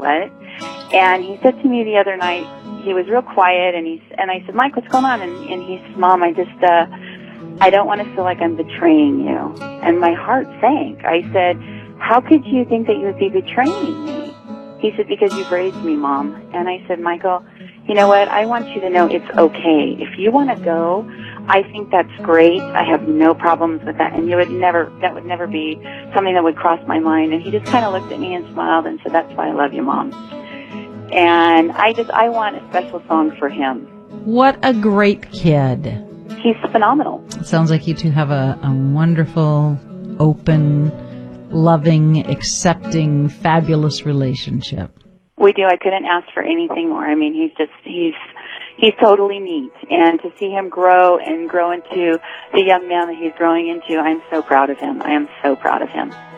what. And he said to me the other night, he was real quiet, and I said, Mike, what's going on? And he said, Mom, I don't want to feel like I'm betraying you. And my heart sank. I said, how could you think that you would be betraying me? He said, because you've raised me, Mom. And I said, Michael, you know what? I want you to know it's okay. If you want to go, I think that's great. I have no problems with that. And that would never be something that would cross my mind. And he just kind of looked at me and smiled and said, that's why I love you, Mom. And I want a special song for him. What a great kid. He's phenomenal. It sounds like you two have a wonderful, open, loving, accepting, fabulous relationship. We do. I couldn't ask for anything more. I mean, he's totally neat. And to see him grow into the young man that he's growing into, I'm so proud of him. I am so proud of him.